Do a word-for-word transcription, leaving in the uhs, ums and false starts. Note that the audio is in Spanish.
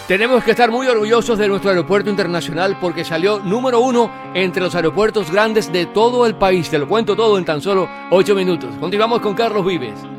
Tenemos que estar muy orgullosos de nuestro aeropuerto internacional porque salió número uno entre los aeropuertos grandes de todo el país. Te lo cuento todo en tan solo ocho minutos. Continuamos con Carlos Vives.